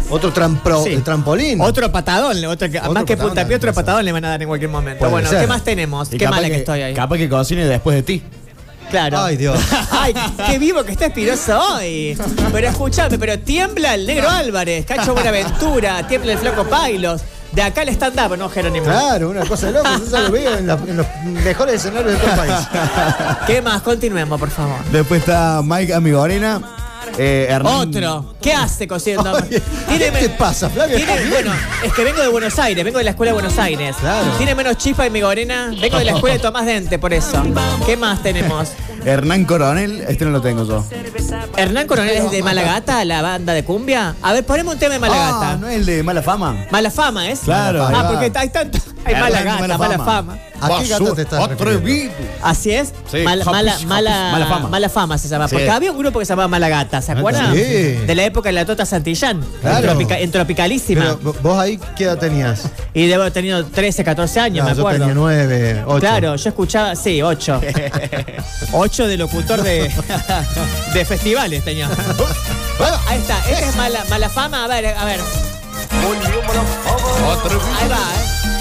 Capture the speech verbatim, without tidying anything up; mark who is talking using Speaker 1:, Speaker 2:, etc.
Speaker 1: Otro trampro,
Speaker 2: Sí.
Speaker 1: trampolín.
Speaker 2: Otro patadón, otro, que-
Speaker 1: Otro
Speaker 2: más que
Speaker 1: patadón,
Speaker 2: puntapié, otro
Speaker 1: puede
Speaker 2: patadón le van a dar en cualquier momento.
Speaker 1: Puede
Speaker 2: Bueno,
Speaker 1: ser.
Speaker 2: ¿qué más tenemos?
Speaker 3: Y
Speaker 2: Qué
Speaker 3: capaz
Speaker 2: mala que,
Speaker 3: que
Speaker 2: estoy ahí.
Speaker 3: Capaz que cocine después de ti.
Speaker 2: Claro.
Speaker 1: Ay, Dios.
Speaker 2: Ay, qué vivo que está Espinosa hoy. Pero escuchame, pero tiembla el Negro Álvarez, Cacho Buenaventura, tiembla el Flaco Pailos. De acá el stand-up, ¿no, Jerónimo?
Speaker 1: Claro, una cosa de loco. Yo ya lo veo en, la- en los mejores escenarios de todo el país.
Speaker 2: ¿Qué más? Continuemos, por favor.
Speaker 3: Después está Mike Amigorena. Eh, Hernán-
Speaker 2: Otro. ¿Qué hace cosiendo?
Speaker 1: Oye, ¿qué te pasa, Flavia?
Speaker 2: tiene- bueno, es que vengo de Buenos Aires, vengo de la escuela de Buenos Aires.
Speaker 1: Claro.
Speaker 2: Tiene menos chispa y Migorena. Vengo de la escuela de Tomás Dente, por eso. ¿Qué más tenemos?
Speaker 3: Hernán Coronel, este no lo tengo yo.
Speaker 2: Hernán Coronel es de Malagata, la banda de cumbia. A ver, ponemos un tema de Malagata.
Speaker 3: Ah, ¿no es el de Mala Fama?
Speaker 2: Mala fama, ¿es?
Speaker 3: Claro.
Speaker 2: Ah,
Speaker 1: Ahí va.
Speaker 2: porque hay tanto. Hay
Speaker 3: Hernán,
Speaker 2: mala gata,
Speaker 3: mala
Speaker 2: mala
Speaker 3: fama.
Speaker 2: fama.
Speaker 1: ¿A qué gata te estás refiriendo?
Speaker 3: Atrevido.
Speaker 2: Así es.
Speaker 3: Sí,
Speaker 2: Mal- mala,
Speaker 3: Japis,
Speaker 2: mala,
Speaker 3: Japis, Mala Fama.
Speaker 2: Mala fama se llama.
Speaker 3: Sí.
Speaker 2: Porque había un grupo que se llamaba Mala Gata, ¿se acuerdan?
Speaker 1: Sí.
Speaker 2: De la época de la Tota Santillán.
Speaker 1: Claro.
Speaker 2: En, tropica- en Tropicalísima.
Speaker 1: Pero vos ahí, ¿qué edad tenías?
Speaker 2: Y debo haber tenido trece, catorce años,
Speaker 1: No,
Speaker 2: me
Speaker 1: yo
Speaker 2: acuerdo.
Speaker 1: tenía nueve, ocho.
Speaker 2: Claro, yo escuchaba, sí, ocho. Ocho de locutor de, de festivales tenía. Bueno, ahí está. Esta es mala, mala fama. A ver, a ver. Ahí va, ¿eh?